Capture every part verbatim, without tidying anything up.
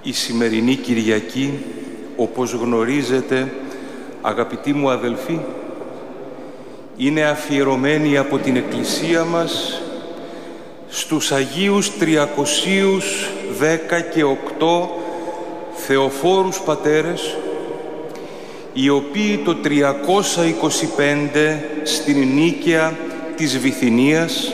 Η σημερινή Κυριακή, όπως γνωρίζετε, αγαπητοί μου αδελφοί, είναι αφιερωμένη από την Εκκλησία μας στους Αγίους τριακοσίους δέκα και οκτώ Θεοφόρους Πατέρες, οι οποίοι το τριακόσια είκοσι πέντε στην Νίκαια της Βυθινίας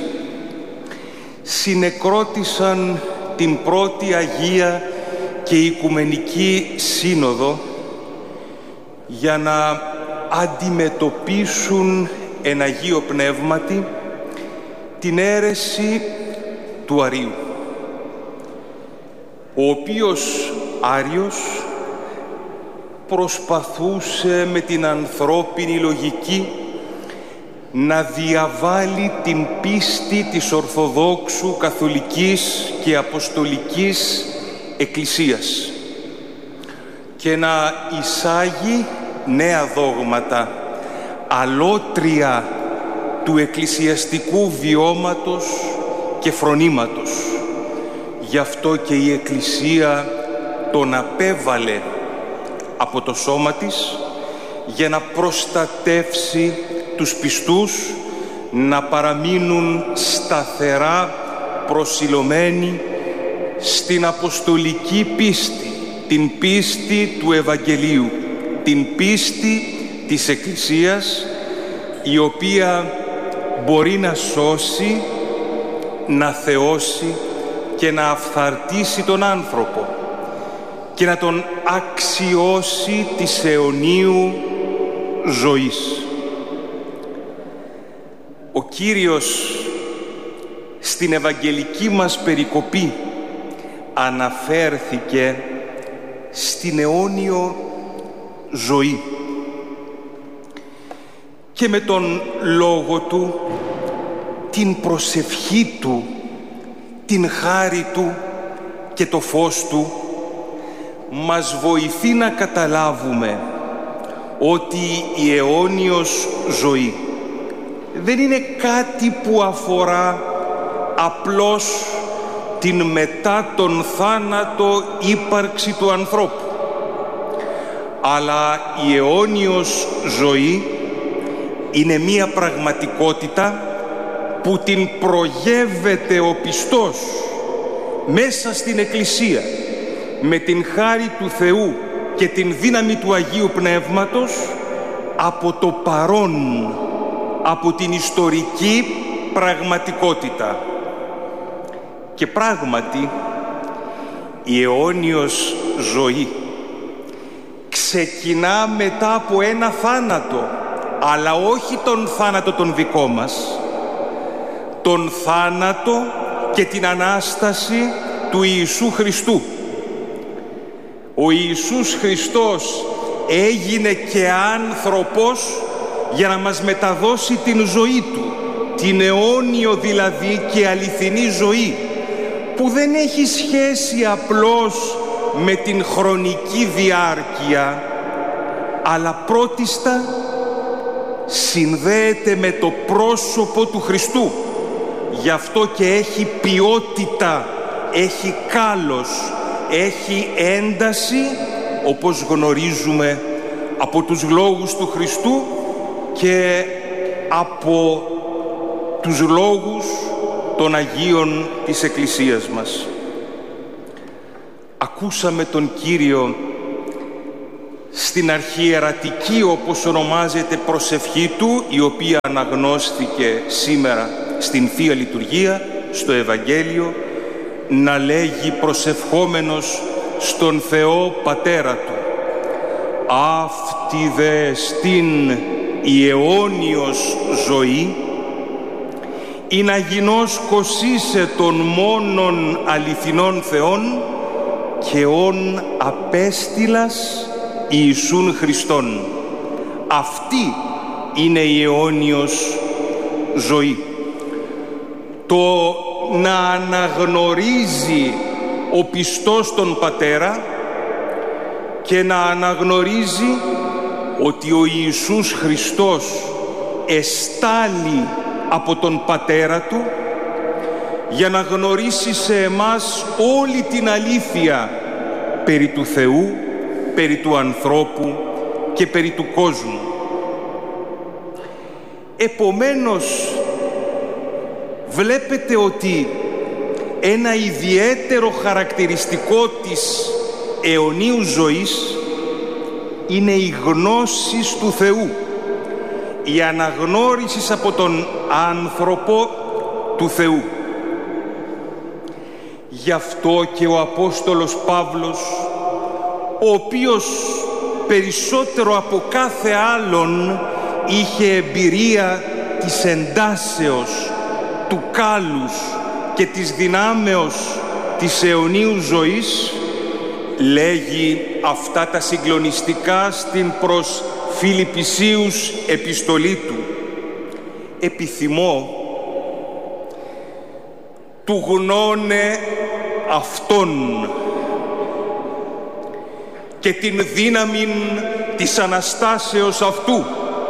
συνεκρότησαν την πρώτη Αγία και Οικουμενική Σύνοδο για να αντιμετωπίσουν εν Αγίο Πνεύματι την αίρεση του Αρείου, ο οποίος Άριος προσπαθούσε με την ανθρώπινη λογική να διαβάλει την πίστη της Ορθοδόξου Καθολικής και Αποστολικής Εκκλησίας και να εισάγει νέα δόγματα, αλότρια του εκκλησιαστικού βιώματος και φρονήματος. Γι' αυτό και η Εκκλησία τον απέβαλε από το σώμα της για να προστατεύσει τους πιστούς να παραμείνουν σταθερά προσιλωμένοι στην αποστολική πίστη, την πίστη του Ευαγγελίου, την πίστη της Εκκλησίας, η οποία μπορεί να σώσει, να θεώσει και να αυθαρτήσει τον άνθρωπο και να τον αξιώσει της αιωνίου ζωής. Ο Κύριος στην Ευαγγελική μας περικοπή αναφέρθηκε στην αιώνιο ζωή και με τον λόγο του, την προσευχή του, την χάρη του και το φως του μας βοηθεί να καταλάβουμε ότι η αιώνιος ζωή δεν είναι κάτι που αφορά απλώς την μετά τον θάνατο ύπαρξη του ανθρώπου, αλλά η αιώνιος ζωή είναι μία πραγματικότητα που την προγεύεται ο πιστός μέσα στην Εκκλησία με την χάρη του Θεού και την δύναμη του Αγίου Πνεύματος από το παρόν, από την ιστορική πραγματικότητα. Και πράγματι η αιώνιος ζωή ξεκινά μετά από ένα θάνατο, αλλά όχι τον θάνατο τον δικό μας, τον θάνατο και την Ανάσταση του Ιησού Χριστού. Ο Ιησούς Χριστός έγινε και άνθρωπος για να μας μεταδώσει την ζωή Του, την αιώνιο δηλαδή και αληθινή ζωή, που δεν έχει σχέση απλώς με την χρονική διάρκεια, αλλά πρώτιστα συνδέεται με το πρόσωπο του Χριστού. Γι' αυτό και έχει ποιότητα, έχει κάλος, έχει ένταση, όπως γνωρίζουμε από τους λόγους του Χριστού και από τους λόγους των Αγίων της Εκκλησίας μας. Ακούσαμε τον Κύριο στην αρχιερατική, όπως ονομάζεται, προσευχή Του, η οποία αναγνώστηκε σήμερα στην Θεία Λειτουργία, στο Ευαγγέλιο, να λέγει προσευχόμενος στον Θεό Πατέρα Του: «Αυτή δε στην η αιώνιος ζωή, ή να γινώσκος είσαι των μόνον αληθινών Θεών και ον απέστειλας Ιησούν Χριστόν». Αυτή είναι η αιώνιος ζωή. Το να αναγνωρίζει ο πιστός τον Πατέρα και να αναγνωρίζει ότι ο Ιησούς Χριστός εστάλει από τον Πατέρα Του για να γνωρίσει σε εμάς όλη την αλήθεια περί του Θεού, περί του ανθρώπου και περί του κόσμου. Επομένως, βλέπετε ότι ένα ιδιαίτερο χαρακτηριστικό της αιωνίου ζωής είναι η γνώση του Θεού, η αναγνώριση από τον άνθρωπο του Θεού. Γι' αυτό και ο Απόστολος Παύλος, ο οποίος περισσότερο από κάθε άλλον είχε εμπειρία της εντάσεως, του κάλους και της δυνάμεως της αιωνίου ζωής, λέγει αυτά τα συγκλονιστικά στην προς Φιλιππισίους επιστολή του. Επιθυμώ του γνώνε Αυτόν και την δύναμην της Αναστάσεως Αυτού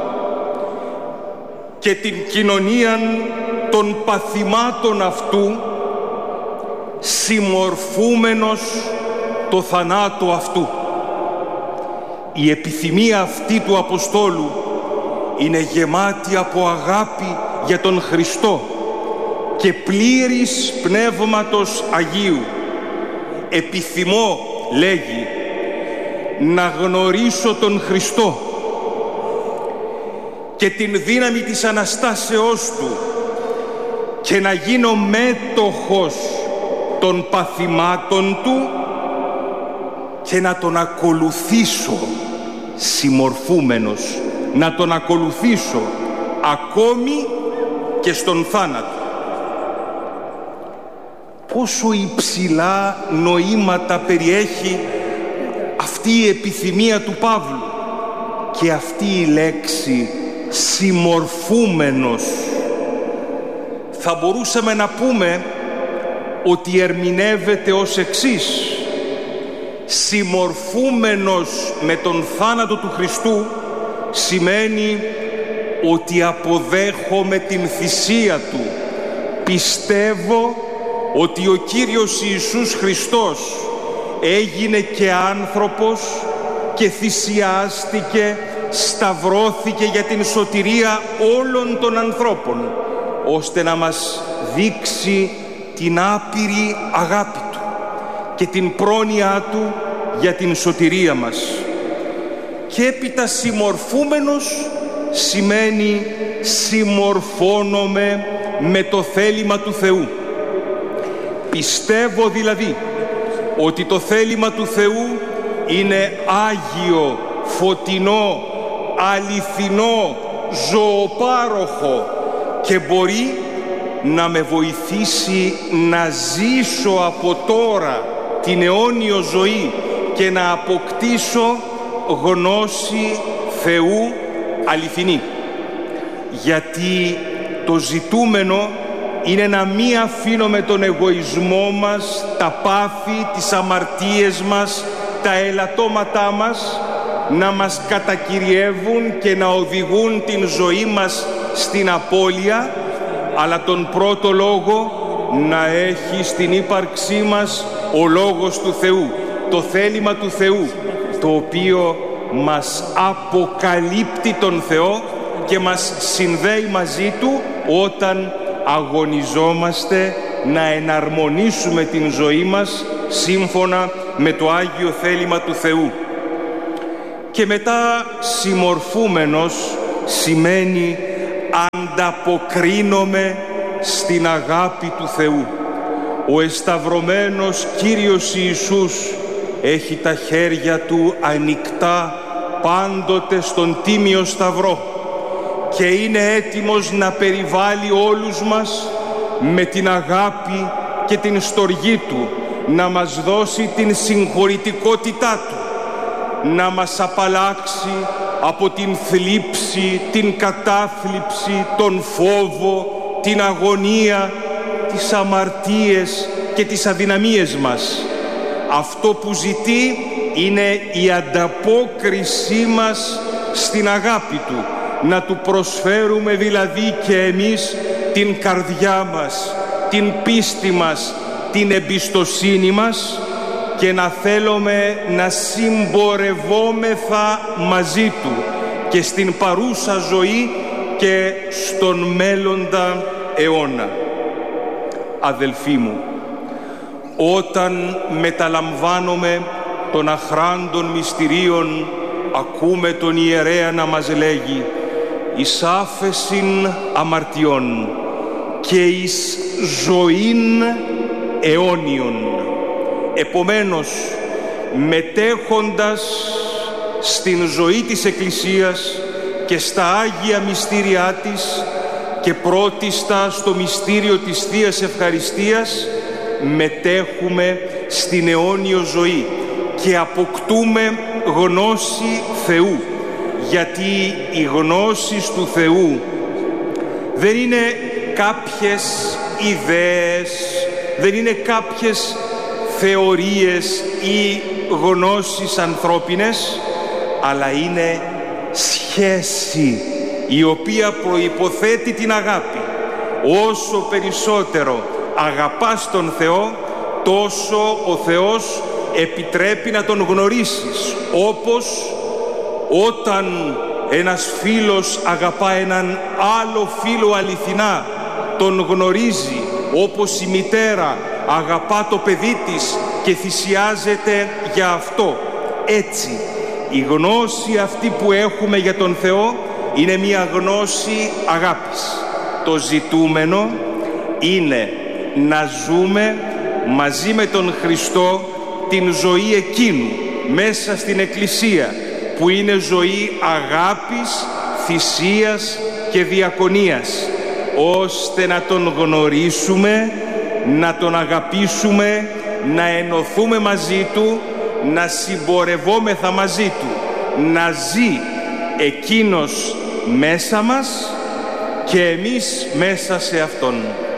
και την κοινωνίαν των παθημάτων Αυτού, συμμορφούμενος το θανάτο Αυτού. Η επιθυμία αυτή του Αποστόλου είναι γεμάτη από αγάπη για τον Χριστό και πλήρης Πνεύματος Αγίου. Επιθυμώ, λέγει, να γνωρίσω τον Χριστό και την δύναμη της Αναστάσεώς Του και να γίνω μέτοχος των παθημάτων Του και να τον ακολουθήσω συμμορφούμενος, να τον ακολουθήσω ακόμη και στον θάνατο. Πόσο υψηλά νοήματα περιέχει αυτή η επιθυμία του Παύλου και αυτή η λέξη συμμορφούμενος. Θα μπορούσαμε να πούμε ότι ερμηνεύεται ως εξής: συμμορφούμενος με τον θάνατο του Χριστού σημαίνει ότι αποδέχομαι την θυσία Του. Πιστεύω ότι ο Κύριος Ιησούς Χριστός έγινε και άνθρωπος και θυσιάστηκε, σταυρώθηκε για την σωτηρία όλων των ανθρώπων, ώστε να μας δείξει την άπειρη αγάπη Του και την πρόνοιά Του για την σωτηρία μας. Και έπειτα συμμορφούμενος σημαίνει συμμορφώνομαι με το θέλημα του Θεού. Πιστεύω δηλαδή ότι το θέλημα του Θεού είναι άγιο, φωτεινό, αληθινό, ζωοπάροχο και μπορεί να με βοηθήσει να ζήσω από τώρα την αιώνιο ζωή και να αποκτήσω γνώση Θεού αληθινή. Γιατί το ζητούμενο είναι να μην αφήνουμε τον εγωισμό μας, τα πάθη, τις αμαρτίες μας, τα ελαττώματά μας να μας κατακυριεύουν και να οδηγούν την ζωή μας στην απώλεια, αλλά τον πρώτο λόγο να έχει στην ύπαρξή μας ο Λόγος του Θεού, το θέλημα του Θεού, το οποίο μας αποκαλύπτει τον Θεό και μας συνδέει μαζί Του όταν αγωνιζόμαστε να εναρμονίσουμε την ζωή μας σύμφωνα με το Άγιο θέλημα του Θεού. Και μετά συμμορφούμενος σημαίνει ανταποκρίνομαι στην αγάπη του Θεού. Ο εσταυρωμένος Κύριος Ιησούς έχει τα χέρια Του ανοιχτά πάντοτε στον τίμιο σταυρό και είναι έτοιμος να περιβάλλει όλους μας με την αγάπη και την στοργή Του, να μας δώσει την συγχωρητικότητά Του, να μας απαλλάξει από την θλίψη, την κατάθλιψη, τον φόβο, την αγωνία, τις αμαρτίες και τις αδυναμίες μας. Αυτό που ζητεί είναι η ανταπόκρισή μας στην αγάπη Του, να Του προσφέρουμε δηλαδή και εμείς την καρδιά μας, την πίστη μας, την εμπιστοσύνη μας και να θέλουμε να συμπορευόμεθα μαζί Του και στην παρούσα ζωή και στον μέλλοντα αιώνα. Αδελφοί μου, όταν μεταλαμβάνομαι των αχράντων μυστηρίων, ακούμε τον ιερέα να μας λέγει «Εις άφεσιν αμαρτιών και εις ζωήν αιώνιον». Επομένως, μετέχοντας στην ζωή της Εκκλησίας και στα Άγια μυστήριά της και πρώτιστα στο μυστήριο της Θείας Ευχαριστίας, μετέχουμε στην αιώνιο ζωή και αποκτούμε γνώση Θεού, γιατί οι γνώσεις του Θεού δεν είναι κάποιες ιδέες, δεν είναι κάποιες θεωρίες ή γνώσεις ανθρώπινες, αλλά είναι σχέση η οποία προϋποθέτει την αγάπη. Όσο περισσότερο αγαπάς τον Θεό, τόσο ο Θεός επιτρέπει να τον γνωρίσεις, όπως όταν ένας φίλος αγαπά έναν άλλο φίλο αληθινά, τον γνωρίζει, όπως η μητέρα αγαπά το παιδί της και θυσιάζεται για αυτό. Έτσι, η γνώση αυτή που έχουμε για τον Θεό είναι μια γνώση αγάπης. Το ζητούμενο είναι να ζούμε μαζί με τον Χριστό την ζωή εκείνου μέσα στην Εκκλησία, που είναι ζωή αγάπης, θυσίας και διακονίας, ώστε να τον γνωρίσουμε, να τον αγαπήσουμε, να ενωθούμε μαζί Του, να συμπορευόμεθα μαζί Του, να ζει Εκείνος μέσα μας και εμείς μέσα σε Αυτόν.